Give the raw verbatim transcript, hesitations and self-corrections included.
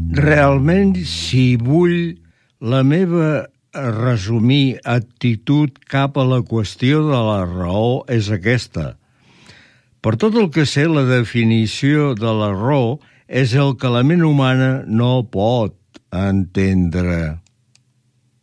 Realment, si vull, la meva resumir actitud cap a la qüestió de la raó és aquesta. Per tot el que sé, la definició de la raó és el que la ment humana no pot entendre.